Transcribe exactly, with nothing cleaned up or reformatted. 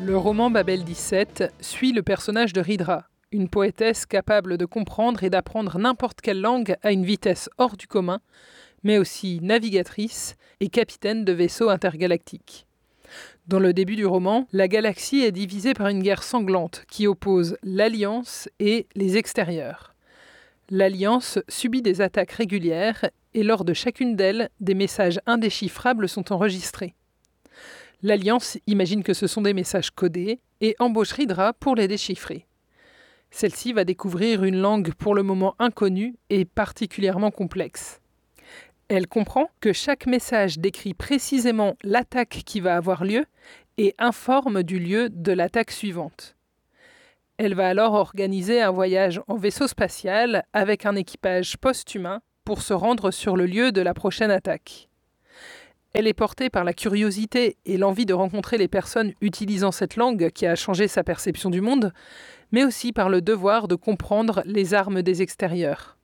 Le roman Babel dix-sept suit le personnage de Ridra, une poétesse capable de comprendre et d'apprendre n'importe quelle langue à une vitesse hors du commun, mais aussi navigatrice et capitaine de vaisseaux intergalactiques. Dans le début du roman, la galaxie est divisée par une guerre sanglante qui oppose l'Alliance et les extérieurs. L'Alliance subit des attaques régulières et lors de chacune d'elles, des messages indéchiffrables sont enregistrés. L'Alliance imagine que ce sont des messages codés et embauche Ridra pour les déchiffrer. Celle-ci va découvrir une langue pour le moment inconnue et particulièrement complexe. Elle comprend que chaque message décrit précisément l'attaque qui va avoir lieu et informe du lieu de l'attaque suivante. Elle va alors organiser un voyage en vaisseau spatial avec un équipage post-humain pour se rendre sur le lieu de la prochaine attaque. Elle est portée par la curiosité et l'envie de rencontrer les personnes utilisant cette langue qui a changé sa perception du monde, mais aussi par le devoir de comprendre les armes des extérieurs.